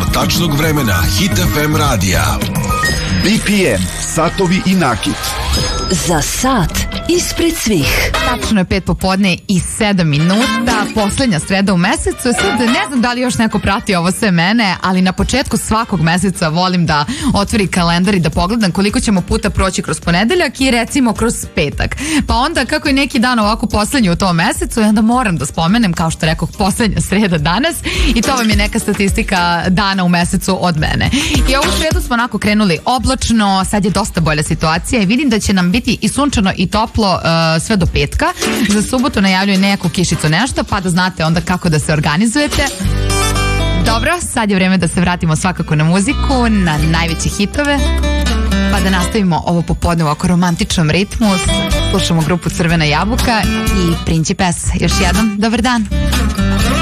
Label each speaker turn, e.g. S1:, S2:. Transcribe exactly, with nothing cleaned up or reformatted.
S1: tačnog vremena Hit F M radija.
S2: B P M, satovi i nakit.
S3: Za sat ispred svih.
S4: Tačno je pet popodne i sedam minuta, poslednja sreda u mesecu. Sad ne znam da li još neko prati ovo sve mene, ali na početku svakog meseca volim da otvori kalendar i da pogledam koliko ćemo puta proći kroz ponedeljak i recimo kroz petak. Pa onda kako je neki dan ovako poslednji u tom mesecu, onda moram da spomenem, kao što rekoh, poslednja sreda danas i to vam je neka statistika dana u mesecu od mene. I ovu sredu smo onako krenuli oblačno, sad je dosta bolja situacija i vidim da će nam biti i sunčano i toplo uh, sve do petka. Za subotu najavljuju neku kišicu nešto, pa da znate onda kako da se organizujete. Dobro, sad je vreme da se vratimo svakako na muziku, na najveće hitove, pa da nastavimo ovo popodne u ovako romantičnom ritmu. Slušamo grupu Crvena jabuka i Principes. Još jednom, dobar dan.